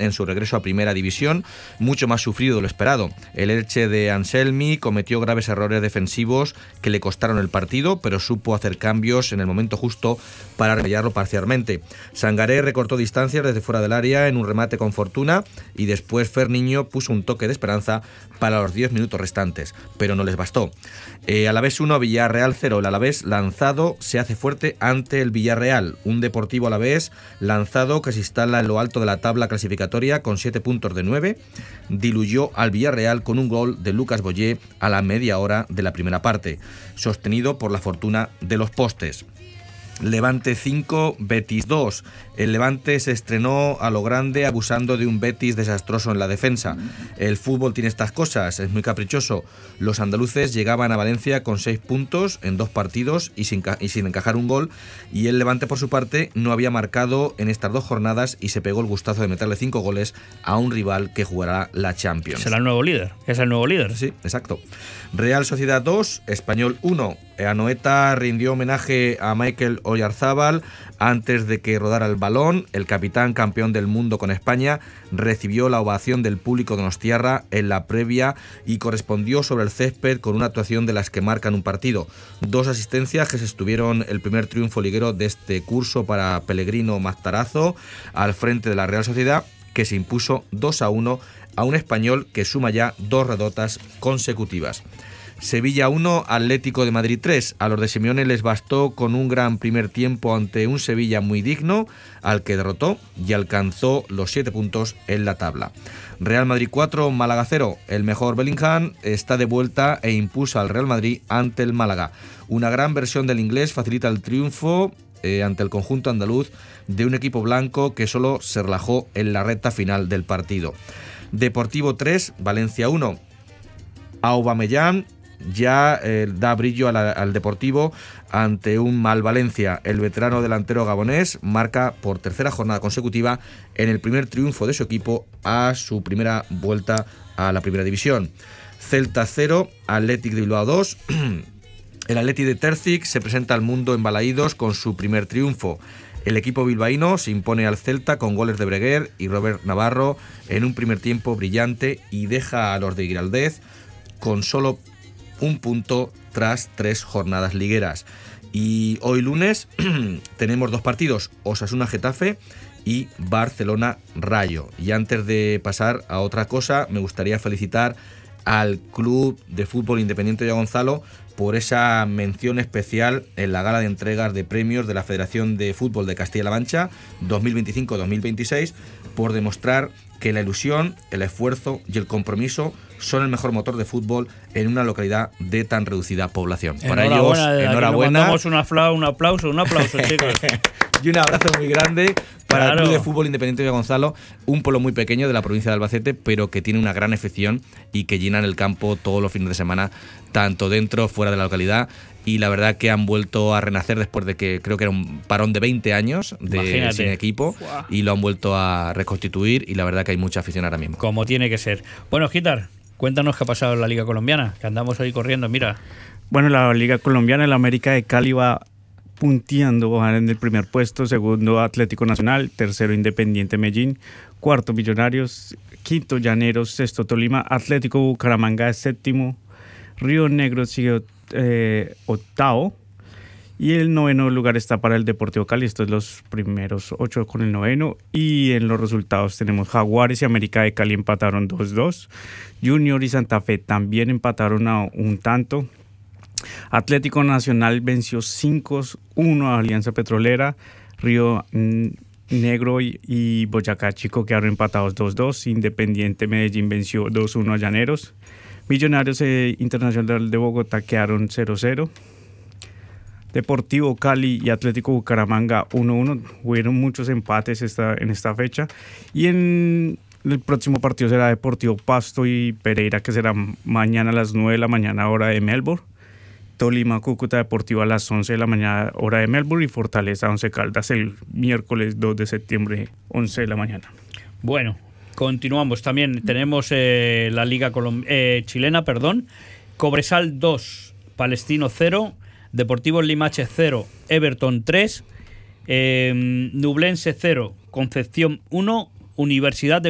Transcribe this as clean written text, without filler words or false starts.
en su regreso a Primera División, mucho más sufrido de lo esperado. El Elche de Anselmi cometió graves errores defensivos que le costaron el partido, pero supo hacer cambios en el momento justo para remediarlo parcialmente. Sangaré recortó distancias desde fuera del área en un remate con fortuna y después Ferniño puso un toque de esperanza para los 10 minutos restantes, pero no les bastó. Alavés 1, Villarreal 0. El Alavés lanzado se hace fuerte ante el Villarreal, un Deportivo Alavés lanzado que se instala en lo alto de la tabla clasificatoria con 7 puntos de 9, diluyó al Villarreal con un gol de Lucas Boyé a la media hora de la primera parte, sostenido por la fortuna de los postes. Levante 5, Betis 2. El Levante se estrenó a lo grande abusando de un Betis desastroso en la defensa. El fútbol tiene estas cosas, es muy caprichoso. Los andaluces llegaban a Valencia con 6 puntos en 2 partidos y sin encajar un gol, y el Levante por su parte no había marcado en estas 2 jornadas y se pegó el gustazo de meterle 5 goles a un rival que jugará la Champions. ¿Será el nuevo líder? ¿Es el nuevo líder? Sí, exacto. Real Sociedad 2, Español 1. Anoeta rindió homenaje a Mikel Oyarzábal antes de que rodara el balón. El capitán campeón del mundo con España recibió la ovación del público donostiarra en la previa y correspondió sobre el césped con una actuación de las que marcan un partido. 2 asistencias que sostuvieron el primer triunfo liguero de este curso para Pellegrino Maztarazo al frente de la Real Sociedad, que se impuso 2-1 a un Español que suma ya 2 derrotas consecutivas. Sevilla 1, Atlético de Madrid 3. A los de Simeone les bastó con un gran primer tiempo ante un Sevilla muy digno, al que derrotó y alcanzó los 7 puntos en la tabla. Real Madrid 4, Málaga 0. El mejor Bellingham está de vuelta e impulsa al Real Madrid ante el Málaga. Una gran versión del inglés facilita el triunfo ante el conjunto andaluz de un equipo blanco que solo se relajó en la recta final del partido. Deportivo 3, Valencia 1. Aubameyang ya da brillo al Deportivo ante un mal Valencia. El veterano delantero gabonés marca por tercera jornada consecutiva en el primer triunfo de su equipo a su primera vuelta a la Primera División. Celta 0, Athletic de Bilbao 2. El Athletic de Terzic se presenta al mundo en Balaídos con su primer triunfo. El equipo bilbaíno se impone al Celta con goles de Breguer y Robert Navarro en un primer tiempo brillante y deja a los de Giraldez con solo un punto tras 3 jornadas ligueras. Y hoy lunes tenemos 2 partidos, Osasuna-Getafe y Barcelona-Rayo. Y antes de pasar a otra cosa, me gustaría felicitar al Club de Fútbol Independiente de Gonzalo por esa mención especial en la gala de entregas de premios de la Federación de Fútbol de Castilla-La Mancha 2025-2026, por demostrar que la ilusión, el esfuerzo y el compromiso son el mejor motor de fútbol en una localidad de tan reducida población. Para ellos, enhorabuena. Mandamos un aplauso, chicos. Y un abrazo muy grande para el Club de Fútbol Independiente de Gonzalo, un pueblo muy pequeño de la provincia de Albacete, pero que tiene una gran afición y que llenan el campo todos los fines de semana, tanto dentro, fuera de la localidad. Y la verdad que han vuelto a renacer después de que creo que era un parón de 20 años sin equipo. Uah. Y lo han vuelto a reconstituir y la verdad que hay mucha afición ahora mismo. Como tiene que ser. Bueno, Gitar, cuéntanos qué ha pasado en la Liga Colombiana, que andamos hoy corriendo, mira. Bueno, la Liga Colombiana, el América de Cali va punteando en el primer puesto, segundo Atlético Nacional, tercero Independiente Medellín, cuarto Millonarios, quinto Llaneros, sexto Tolima, Atlético Bucaramanga es séptimo, Río Negro sigue octavo y el noveno lugar está para el Deportivo Cali. Estos son los primeros 8 con el noveno, y en los resultados tenemos Jaguares y América de Cali empataron 2-2, Junior y Santa Fe también empataron a un tanto, Atlético Nacional venció 5-1 a Alianza Petrolera, Río Negro y Boyacá Chico quedaron empatados 2-2, Independiente Medellín venció 2-1 a Llaneros, Millonarios e Internacional de Bogotá quedaron 0-0. Deportivo Cali y Atlético Bucaramanga 1-1. Hubieron muchos empates en esta fecha. Y en el próximo partido será Deportivo Pasto y Pereira, que será mañana a las 9 de la mañana, hora de Melbourne. Tolima Cúcuta Deportivo a las 11 de la mañana, hora de Melbourne. Y Fortaleza Once Caldas el miércoles 2 de septiembre, 11 de la mañana. Bueno, continuamos. También tenemos la Liga chilena, Cobresal 2, Palestino 0, Deportivo Limache 0, Everton 3, Nublense 0, Concepción 1, Universidad de